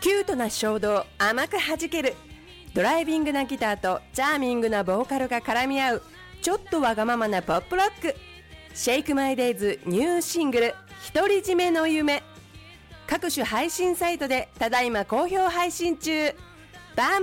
キュートな衝動甘く弾ける、ドライビングなギターとチャーミングなボーカルが絡み合うちょっとわがままなポップロック。シェイクマイデイズニューシングル独り占めの夢、各種配信サイトでただいま好評配信中。バー